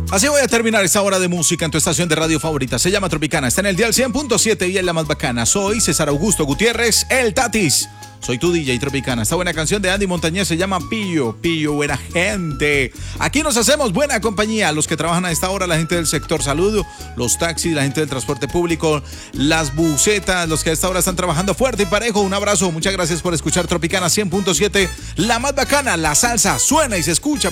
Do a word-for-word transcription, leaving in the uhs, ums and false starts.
Así voy a terminar esta hora de música en tu estación de radio favorita. Se llama Tropicana, está en el dial cien punto siete y es la más bacana. Soy César Augusto Gutiérrez, el Tatis. Soy tu D J Tropicana. Esta buena canción de Andy Montañez se llama Pillo, Pillo, buena gente. Aquí nos hacemos buena compañía. Los que trabajan a esta hora, la gente del sector salud, los taxis, la gente del transporte público, las busetas, los que a esta hora están trabajando fuerte y parejo. Un abrazo, muchas gracias por escuchar Tropicana cien punto siete. La más bacana, la salsa suena y se escucha.